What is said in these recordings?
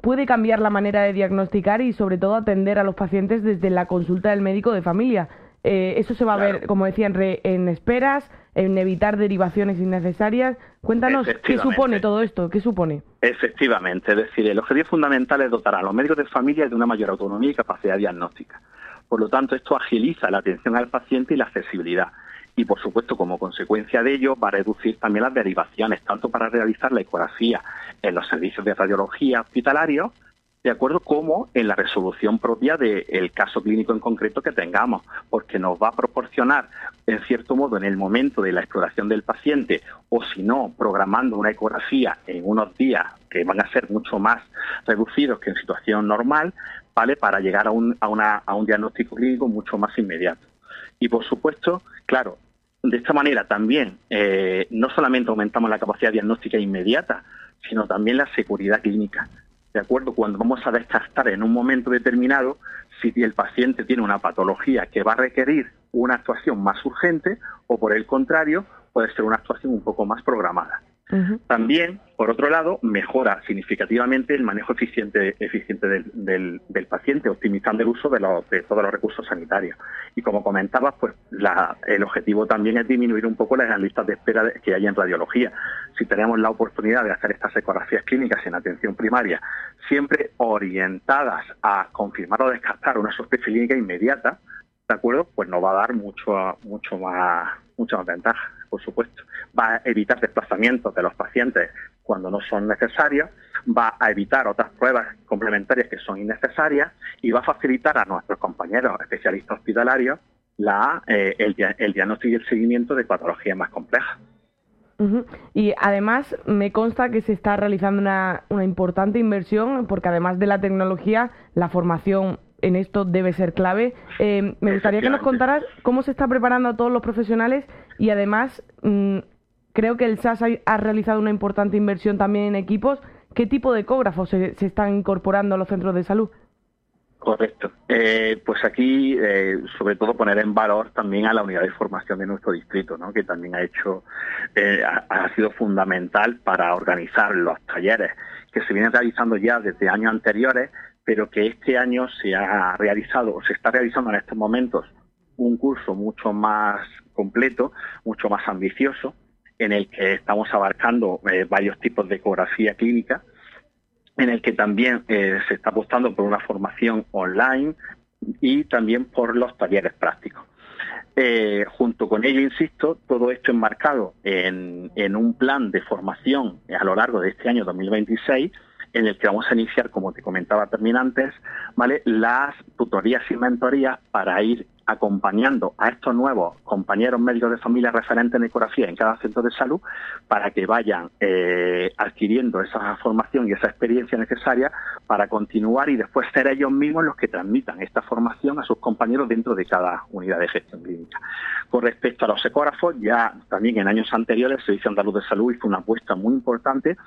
puede cambiar la manera de diagnosticar y sobre todo atender a los pacientes desde la consulta del médico de familia. Eso se va a ver, como decía, en esperas, en evitar derivaciones innecesarias. Cuéntanos, ¿qué supone todo esto? ¿Qué supone? Efectivamente, es decir, el objetivo fundamental es dotar a los médicos de familia de una mayor autonomía y capacidad diagnóstica. Por lo tanto, esto agiliza la atención al paciente y la accesibilidad. Y, por supuesto, como consecuencia de ello, va a reducir también las derivaciones, tanto para realizar la ecografía en los servicios de radiología hospitalarios, de acuerdo, como en la resolución propia del caso clínico en concreto que tengamos, porque nos va a proporcionar, en cierto modo, en el momento de la exploración del paciente, o si no, programando una ecografía en unos días que van a ser mucho más reducidos que en situación normal, ¿vale?, para llegar a un diagnóstico clínico mucho más inmediato. Y, por supuesto, claro, de esta manera también no solamente aumentamos la capacidad diagnóstica inmediata, sino también la seguridad clínica. ¿De acuerdo? Cuando vamos a descartar en un momento determinado si el paciente tiene una patología que va a requerir una actuación más urgente o, por el contrario, puede ser una actuación un poco más programada. También, por otro lado, mejora significativamente el manejo eficiente del paciente, optimizando el uso de todos los recursos sanitarios. Y como comentabas, pues el objetivo también es disminuir un poco las listas de espera que hay en radiología. Si tenemos la oportunidad de hacer estas ecografías clínicas en atención primaria, siempre orientadas a confirmar o descartar una sospecha clínica inmediata, ¿de acuerdo? Pues nos va a dar mucha más ventaja, por supuesto. Va a evitar desplazamientos de los pacientes cuando no son necesarios, va a evitar otras pruebas complementarias que son innecesarias y va a facilitar a nuestros compañeros especialistas hospitalarios el diagnóstico y el seguimiento de patologías más complejas. Y además me consta que se está realizando una importante inversión, porque además de la tecnología, la formación en esto debe ser clave. Me gustaría que nos contaras cómo se está preparando a todos los profesionales y además creo que el SAS ha realizado una importante inversión también en equipos. ¿Qué tipo de ecógrafos se están incorporando a los centros de salud? Correcto. Pues aquí, sobre todo, poner en valor también a la unidad de formación de nuestro distrito, ¿no?, que también ha sido fundamental para organizar los talleres que se vienen realizando ya desde años anteriores, pero que este año se está realizando en estos momentos un curso mucho más completo, mucho más ambicioso, en el que estamos abarcando varios tipos de ecografía clínica, en el que también se está apostando por una formación online y también por los talleres prácticos. Junto con ello, insisto, todo esto enmarcado en un plan de formación a lo largo de este año 2026, en el que vamos a iniciar, como te comentaba terminantes, ¿vale?, las tutorías y mentorías para ir acompañando a estos nuevos compañeros médicos de familia referentes en ecografía en cada centro de salud, para que vayan adquiriendo esa formación y esa experiencia necesaria para continuar y después ser ellos mismos los que transmitan esta formación a sus compañeros dentro de cada unidad de gestión clínica. Con respecto a los ecógrafos, ya también en años anteriores el Servicio Andaluz de Salud hizo una apuesta muy importante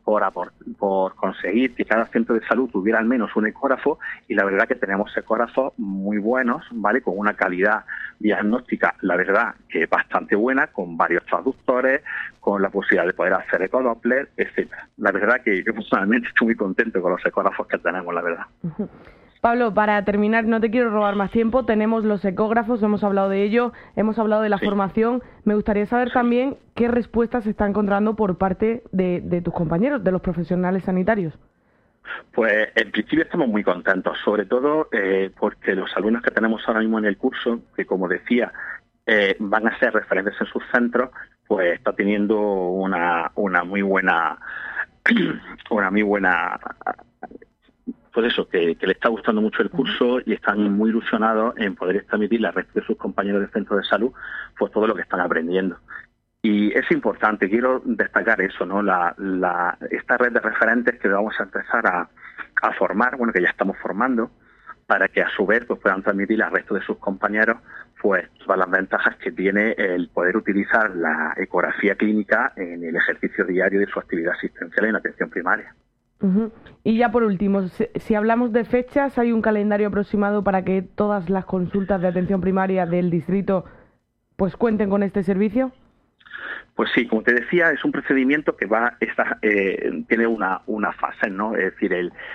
por conseguir que cada centro de salud tuviera al menos un ecógrafo, y la verdad que tenemos ecógrafos muy buenos, ¿vale?, con una calidad diagnóstica, la verdad que bastante buena, con varios traductores, con la posibilidad de poder hacer ecodoppler, etcétera. La verdad que yo personalmente estoy muy contento con los ecógrafos que tenemos, la verdad. Pablo, para terminar, no te quiero robar más tiempo, tenemos los ecógrafos, hemos hablado de ello, hemos hablado de la formación. Me gustaría saber también qué respuestas se está encontrando por parte de tus compañeros, de los profesionales sanitarios. Pues en principio estamos muy contentos, sobre todo porque los alumnos que tenemos ahora mismo en el curso, que como decía, van a ser referentes en sus centros, pues está teniendo una muy buena pues eso, que le está gustando mucho el curso y están muy ilusionados en poder transmitirle al resto de sus compañeros del centro de salud pues todo lo que están aprendiendo. Y es importante, quiero destacar eso, ¿no? Esta red de referentes que vamos a empezar a formar, bueno, que ya estamos formando, para que a su vez pues puedan transmitir al resto de sus compañeros pues todas las ventajas que tiene el poder utilizar la ecografía clínica en el ejercicio diario de su actividad asistencial en atención primaria. Y ya por último, si hablamos de fechas, ¿hay un calendario aproximado para que todas las consultas de atención primaria del distrito pues cuenten con este servicio? Pues sí, como te decía, es un procedimiento que tiene una fase, ¿no? Es decir,